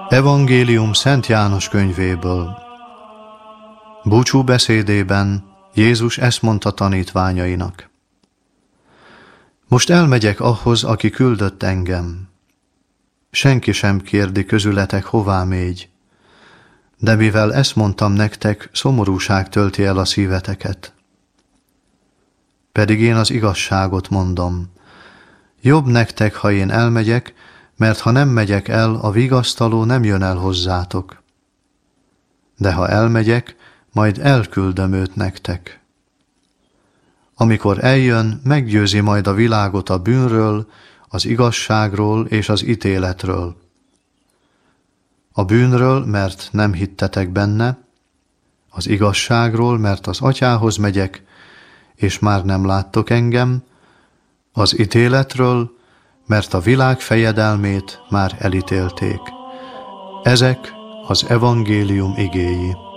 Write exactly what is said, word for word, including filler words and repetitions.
Evangélium Szent János könyvéből. Búcsú beszédében Jézus ezt mondta tanítványainak. Most elmegyek ahhoz, aki küldött engem. Senki sem kérdi közületek, hová mégy. De mivel ezt mondtam nektek, szomorúság tölti el a szíveteket. Pedig én az igazságot mondom. Jobb nektek, ha én elmegyek, mert ha nem megyek el, a vigasztaló nem jön el hozzátok. De ha elmegyek, majd elküldöm őt nektek. Amikor eljön, meggyőzi majd a világot a bűnről, az igazságról és az ítéletről. A bűnről, mert nem hittetek benne, az igazságról, mert az Atyához megyek, és már nem láttok engem, az ítéletről, mert a világ fejedelmét már elítélték. Ezek az evangélium igéi.